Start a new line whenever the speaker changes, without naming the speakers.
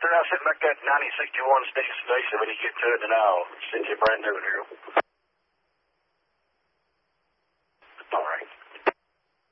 sir. I'll sit back at 9061 station when you get to it, and I'll send you a brand new here.